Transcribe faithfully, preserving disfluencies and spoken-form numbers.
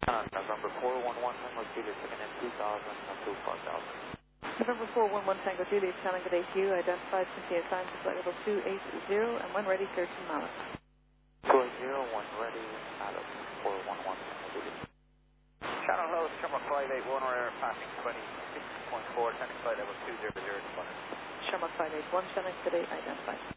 Uh, November four one one, Tango Juliet, checking in two thousand, up to four thousand. November four one one, Tango Juliet, channel good A Q, identified Cynthia Climb to flight level two eight zero, and when ready, clear to Mallet. two eight zero, one ready, Mallet, four one one, Tango Juliet. Channel host, Sherma five eight one, we're passing twenty-six point four, turning flight level two zero zero to one. Sherma five eight one, channel good A, identified.